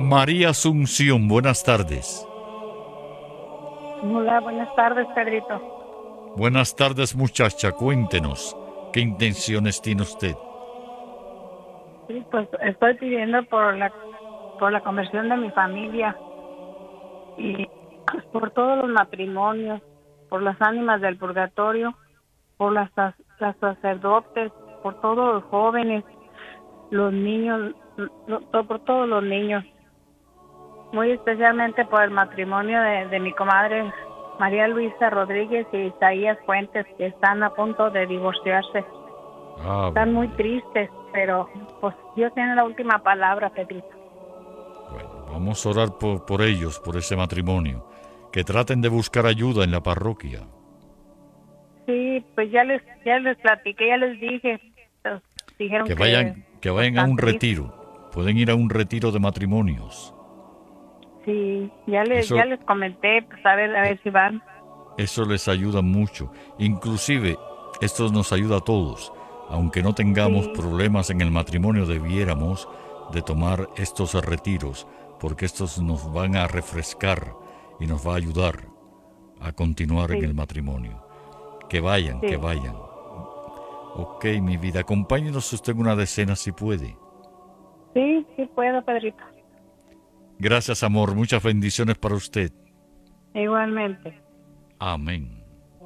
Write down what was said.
María Asunción, buenas tardes. Hola, buenas tardes, Pedrito. Buenas tardes, muchacha. Cuéntenos, ¿qué intenciones tiene usted? Sí, pues estoy pidiendo por la conversión de mi familia y por todos los matrimonios, por las ánimas del purgatorio, por las sacerdotes, por todos los jóvenes, los niños, por todos los niños, muy especialmente por el matrimonio de mi comadre María Luisa Rodríguez y Isaías Fuentes, que están a punto de divorciarse. Ave Están muy María. tristes, pero pues Dios tiene la última palabra, Pedrito. Bueno, vamos a orar por ellos, por ese matrimonio. Que traten de buscar ayuda en la parroquia. Sí, pues ya les platiqué, ya les dije, pues, dijeron que Que pues vayan a están un tristes. retiro. Pueden ir a un retiro de matrimonios. Sí, ya les Eso, comenté, pues a ver si van. eso les ayuda mucho. Inclusive, esto nos ayuda a todos. Aunque no tengamos Sí, problemas en el matrimonio, debiéramos de tomar estos retiros, porque estos nos van a refrescar y nos va a ayudar a continuar en el sí, matrimonio. Que vayan, que sí. vayan. Ok, mi vida, acompáñenos usted en una decena si puede. Sí, sí puedo, Pedrito. Gracias, amor. Muchas bendiciones para usted. Igualmente. Amén.